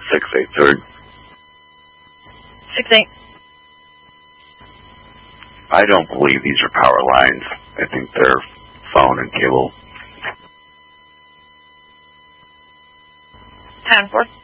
6-8 third. 6-8. I don't believe these are power lines. I think they're phone and cable. 10-4.